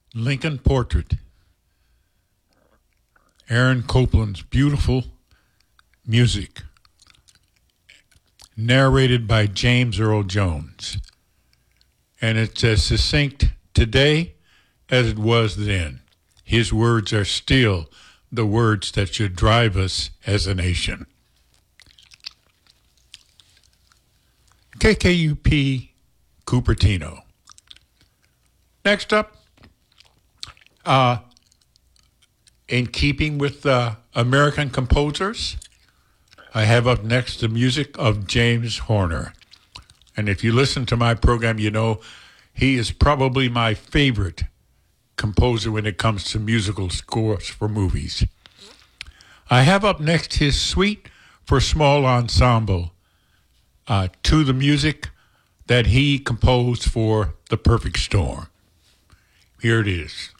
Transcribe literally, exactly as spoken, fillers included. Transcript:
Lincoln Portrait, Aaron Copland's beautiful music, narrated by James Earl Jones. And it's as succinct today as it was then. His words are still the words that should drive us as a nation. K K U P Cupertino. Next up, uh, in keeping with uh, American composers, I have up next the music of James Horner. And if you listen to my program, you know he is probably my favorite composer when it comes to musical scores for movies. I have up next his suite for small ensemble uh, to the music that he composed for The Perfect Storm. Here it is.